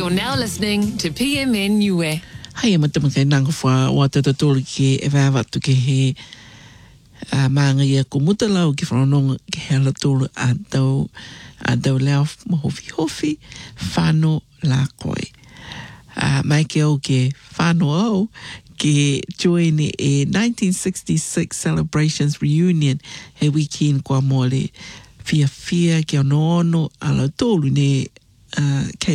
You're now listening to PMN Niue. Hai matamangai nangawha wa tatatolo ke e vavatu ke he maanga ia ko mutalau ki whanonga ke hela tolo a dau leo mahofi whano la koe. Mai ke au ke whano au ke join e 1966 celebrations reunion he wiki in kwa mole fia ke ono ala tolu ne